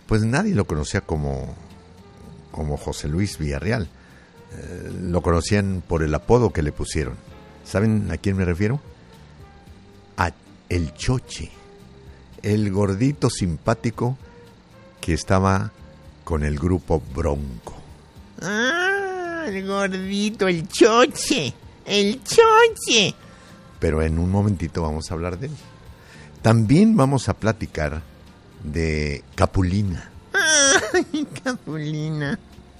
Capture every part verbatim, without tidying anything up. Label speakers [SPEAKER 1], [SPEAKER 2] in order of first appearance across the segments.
[SPEAKER 1] pues nadie lo conocía como, como José Luis Villarreal. Eh, lo conocían por el apodo que le pusieron. ¿Saben a quién me refiero? A El Choche, el gordito simpático que estaba con el grupo Bronco.
[SPEAKER 2] Ah, el gordito, el Choche, el Choche.
[SPEAKER 1] Pero en un momentito vamos a hablar de él. También vamos a platicar de Capulina.
[SPEAKER 2] Ay, Capulina.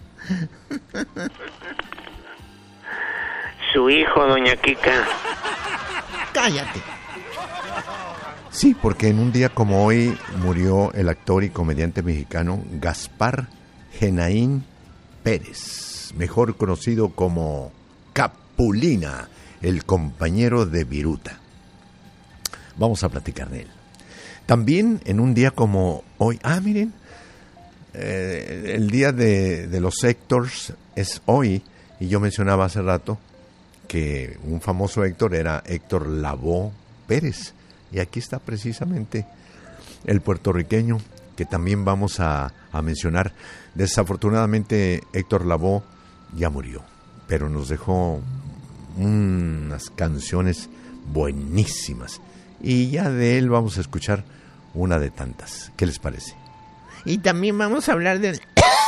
[SPEAKER 3] Su hijo, doña Kika.
[SPEAKER 2] Cállate.
[SPEAKER 1] Sí, porque en un día como hoy murió el actor y comediante mexicano Gaspar Genaín Pérez, mejor conocido como Capulina, el compañero de Viruta. Vamos a platicar de él. También en un día como hoy, ah, miren, eh, el día de, de los Héctors es hoy, y yo mencionaba hace rato que un famoso Héctor era Héctor Lavoe Pérez, y aquí está precisamente el puertorriqueño que también vamos a, a mencionar. Desafortunadamente Héctor Lavoe ya murió, pero nos dejó unas canciones buenísimas, y ya de él vamos a escuchar una de tantas. ¿Qué les parece?
[SPEAKER 2] Y también vamos a hablar de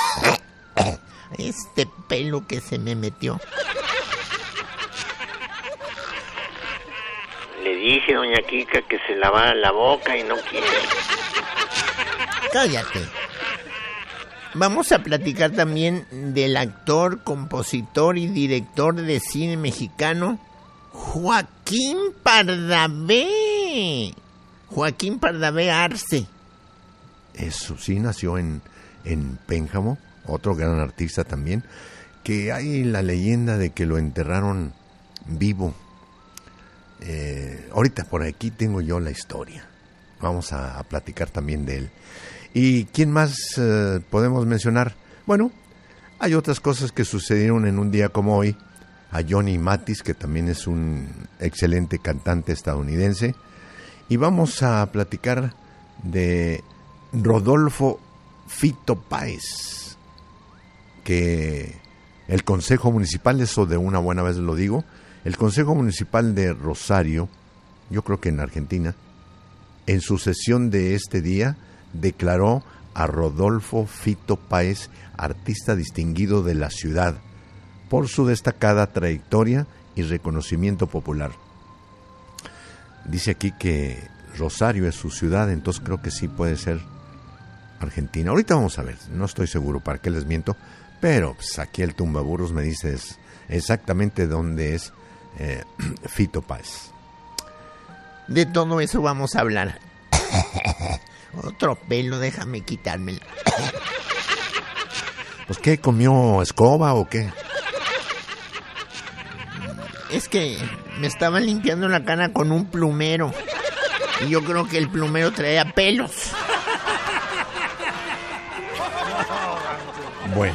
[SPEAKER 2] este pelo que se me metió.
[SPEAKER 3] Le dije, doña Kika, que se lavara la boca y no quiere.
[SPEAKER 2] Cállate. Vamos a platicar también del actor, compositor y director de cine mexicano Joaquín Pardavé. Joaquín Pardavé Arce.
[SPEAKER 1] Eso, sí, nació en, en Pénjamo, otro gran artista también, que hay la leyenda de que lo enterraron vivo. Eh, ahorita por aquí tengo yo la historia. Vamos a, a platicar también de él. ¿Y quién más eh, podemos mencionar? Bueno, hay otras cosas que sucedieron en un día como hoy. A Johnny Mathis, que también es un excelente cantante estadounidense. Y vamos a platicar de Rodolfo Fito Páez, que el Consejo Municipal, eso de una buena vez lo digo, el Consejo Municipal de Rosario, yo creo que en Argentina, en su sesión de este día, declaró a Rodolfo Fito Páez artista distinguido de la ciudad por su destacada trayectoria y reconocimiento popular. Dice aquí que Rosario es su ciudad, entonces creo que sí puede ser Argentina. Ahorita vamos a ver, no estoy seguro, para qué les miento, pero pues, aquí el tumbaburros me dice exactamente dónde es eh, Fito Páez.
[SPEAKER 2] De todo eso vamos a hablar. Otro pelo, déjame quitármelo.
[SPEAKER 1] ¿Pues qué, comió escoba o qué?
[SPEAKER 2] Es que me estaba limpiando la cara con un plumero, y yo creo que el plumero traía pelos.
[SPEAKER 1] Bueno,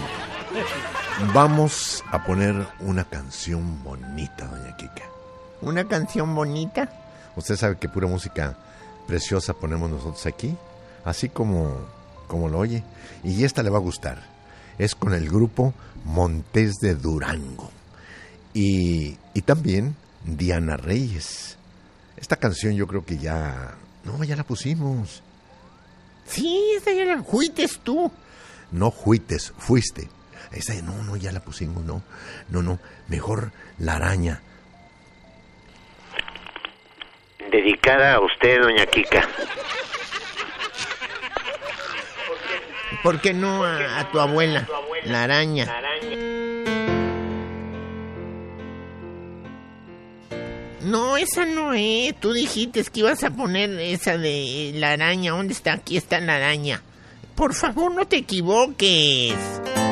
[SPEAKER 1] vamos a poner una canción bonita, doña Kika.
[SPEAKER 2] ¿Una canción bonita?
[SPEAKER 1] Usted sabe que pura música preciosa ponemos nosotros aquí, así como, como lo oye. Y esta le va a gustar. Es con el grupo Montes de Durango. Y, y también Diana Reyes. Esta canción yo creo que ya... No, ya la pusimos.
[SPEAKER 2] Sí, esa ya la... Juites tú.
[SPEAKER 1] No juites, fuiste. Esa no, no, ya la pusimos, no. No, no, mejor La Araña.
[SPEAKER 3] Dedicada a usted, doña Kika.
[SPEAKER 2] ¿Por qué no a, a tu abuela, La Araña?
[SPEAKER 3] La araña.
[SPEAKER 2] No, esa no es. Tú dijiste que ibas a poner esa de La Araña. ¿Dónde está? Aquí está La Araña. Por favor, no te equivoques.